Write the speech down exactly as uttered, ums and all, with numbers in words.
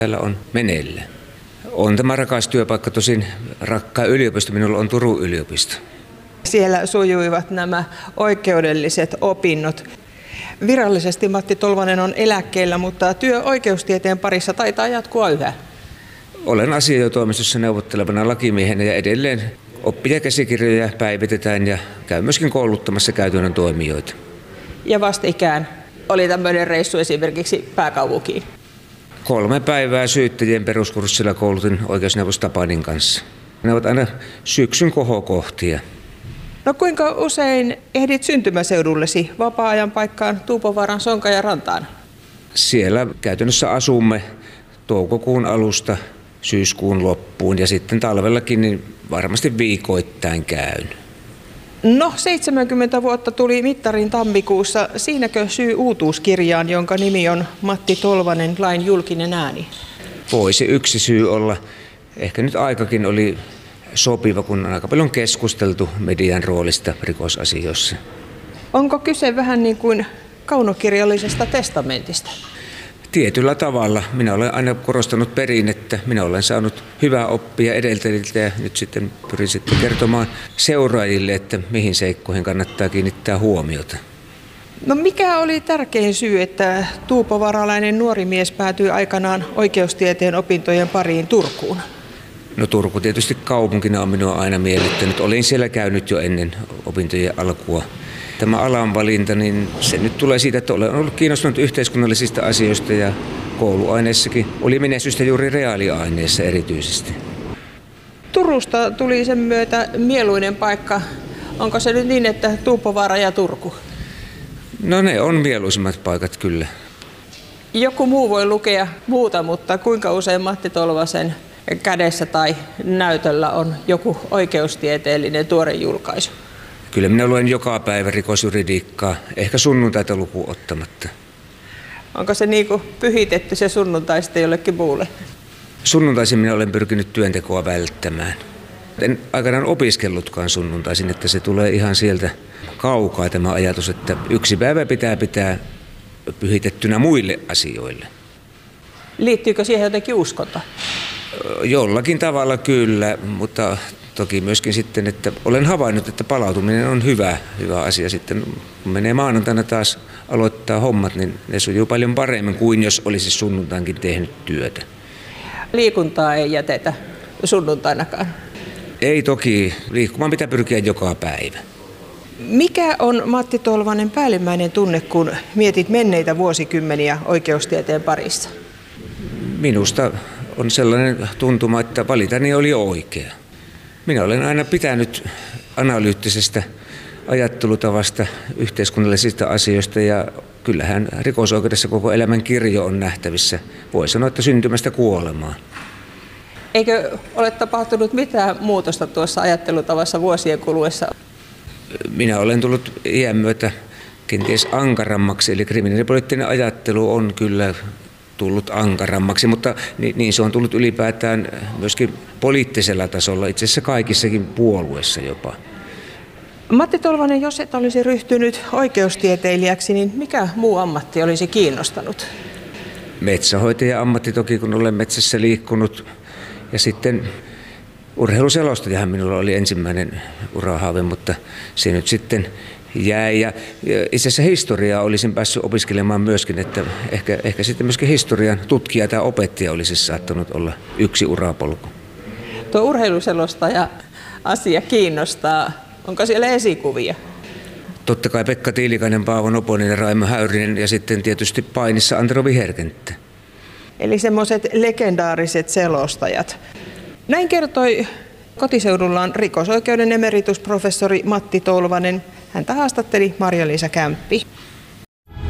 Täällä on meneillään. On tämä rakas työpaikka, tosin rakkaa yliopisto. Minulla on Turun yliopisto. Siellä sujuivat nämä oikeudelliset opinnot. Virallisesti Matti Tolvanen on eläkkeellä, mutta työ oikeustieteen parissa taitaa jatkua yhä. Olen asiajotoimistossa neuvottelevana lakimiehenä ja edelleen oppi- ja käsikirjoja päivitetään ja käyn myöskin kouluttamassa käytännön toimijoita. Ja vastikään oli tämmöinen reissu esimerkiksi pääkaupunkiin. Kolme päivää syyttäjien peruskurssilla koulutin oikeusneuvos Tapanin kanssa. Ne ovat aina syksyn kohokohtia. No kuinka usein ehdit syntymäseudullesi vapaa-ajan paikkaan Tuupovaaran, Sonka ja Rantaan? Siellä käytännössä asumme toukokuun alusta syyskuun loppuun ja sitten talvellakin niin varmasti viikoittain käyn. No, seitsemänkymmentä vuotta tuli mittarin tammikuussa. Siinäkö syy uutuuskirjaan, jonka nimi on Matti Tolvanen, lain julkinen ääni? Voisi yksi syy olla. Ehkä nyt aikakin oli sopiva, kun on aika paljon keskusteltu median roolista rikosasioissa. Onko kyse vähän niin kuin kaunokirjallisesta testamentista? Tietyllä tavalla. Minä olen aina korostanut perinnettä. Minä olen saanut hyvää oppia edeltäjiltä ja nyt sitten pyrin sitten kertomaan seuraajille, että mihin seikkoihin kannattaa kiinnittää huomiota. No mikä oli tärkein syy, että tuupovaaralainen nuori mies päätyi aikanaan oikeustieteen opintojen pariin Turkuun? No Turku tietysti kaupunkina on minua aina miellyttänyt. Olin siellä käynyt jo ennen opintojen alkua. Tämä alan valinta, niin se nyt tulee siitä, että olen ollut kiinnostunut yhteiskunnallisista asioista ja kouluaineissakin oli menestystä juuri reaaliaineissa erityisesti. Turusta tuli sen myötä mieluinen paikka. Onko se nyt niin, että Tuupovaara ja Turku? No ne on mieluisimmat paikat kyllä. Joku muu voi lukea muuta, mutta kuinka usein Matti Tolvasen kädessä tai näytöllä on joku oikeustieteellinen tuore julkaisu? Kyllä minä luen joka päivä rikosjuridiikkaa, ehkä sunnuntaita lukuun ottamatta. Onko se niin kuin pyhitetty se sunnuntai sitten jollekin muulle? Sunnuntaisin minä olen pyrkinyt työntekoa välttämään. En aikanaan opiskellutkaan sunnuntaisin, että se tulee ihan sieltä kaukaa tämä ajatus, että yksi päivä pitää pitää pyhitettynä muille asioille. Liittyykö siihen jotenkin uskonto? Jollakin tavalla kyllä, mutta toki myöskin sitten, että olen havainnut, että palautuminen on hyvä, hyvä asia. Sitten kun menee maanantaina taas aloittaa hommat, niin ne sujuu paljon paremmin kuin jos olisi sunnuntainkin tehnyt työtä. Liikuntaa ei jätetä sunnuntainakaan? Ei toki. Liikkumaan pitää pyrkiä joka päivä. Mikä on Matti Tolvanen päällimmäinen tunne, kun mietit menneitä vuosikymmeniä oikeustieteen parissa? Minusta on sellainen tuntuma, että valitani oli oikea. Minä olen aina pitänyt analyyttisestä ajattelutavasta, yhteiskunnallisista asioista ja kyllähän rikosoikeudessa koko elämän kirjo on nähtävissä. Voi sanoa, että syntymästä kuolemaan. Eikö ole tapahtunut mitään muutosta tuossa ajattelutavassa vuosien kuluessa? Minä olen tullut iän myötä kenties ankarammaksi, eli kriminaalipoliittinen ajattelu on kyllä tullut ankarammaksi, mutta niin se on tullut ylipäätään myöskin poliittisella tasolla, itse asiassa kaikissakin puolueissa jopa. Matti Tolvanen, jos et olisi ryhtynyt oikeustieteilijäksi, niin mikä muu ammatti olisi kiinnostanut? Metsähoitaja ammatti toki, kun olen metsässä liikkunut. Ja sitten urheiluselostajahan minulla oli ensimmäinen urahaave, mutta se nyt sitten jäi. Ja itse asiassa historiaa olisin päässyt opiskelemaan myöskin, että ehkä, ehkä sitten myöskin historian tutkija tai opettaja olisi saattanut olla yksi urapolku. Tuo urheiluselostaja asia kiinnostaa. Onko siellä esikuvia? Totta kai Pekka Tiilikainen, Paavo Noponen ja Raimo Häyrinen ja sitten tietysti painissa Antero Viherkenttä. Eli semmoiset legendaariset selostajat. Näin kertoi kotiseudullaan rikosoikeuden emeritusprofessori Matti Tolvanen. Häntä haastatteli Marja-Liisa Kämppi.